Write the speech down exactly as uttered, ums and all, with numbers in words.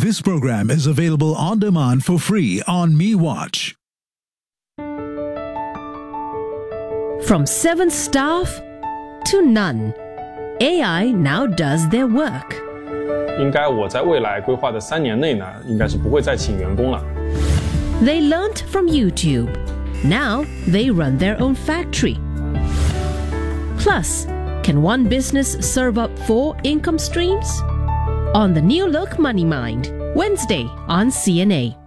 This program is available on demand for free on MeWatch. From seven staff to none, A I now does their work. 应该我在未来规划的三年内呢，应该是不会再请员工了。 They learnt from YouTube. Now they run their own factory. Plus, can one business serve up four income streams? On the New Look Money Mind, Wednesday on C N A.